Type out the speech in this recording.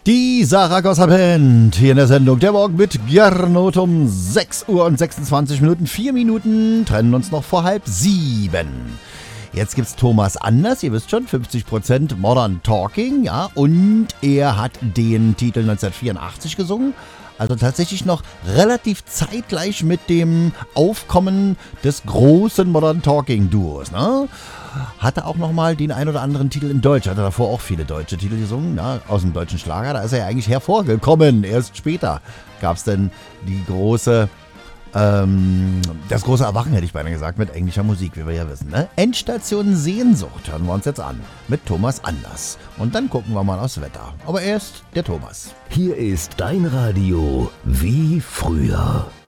Die Saragossa Band hier in der Sendung Der Morgen mit Gernot um 6 Uhr und 26 Minuten. 4 Minuten trennen uns noch vor 6:30. Jetzt gibt's Thomas Anders, ihr wisst schon, 50% Modern Talking, ja, und er hat den Titel 1984 gesungen. Also tatsächlich noch relativ zeitgleich mit dem Aufkommen des großen Modern Talking Duos, ne? Hatte auch nochmal den ein oder anderen Titel in Deutsch. Hatte davor auch viele deutsche Titel gesungen, ja, aus dem deutschen Schlager. Da ist er ja eigentlich hervorgekommen. Erst später gab es dann das große Erwachen, hätte ich beinahe gesagt, mit englischer Musik, wie wir ja wissen. Ne? Endstation Sehnsucht hören wir uns jetzt an mit Thomas Anders. Und dann gucken wir mal aufs Wetter. Aber erst der Thomas. Hier ist dein Radio wie früher.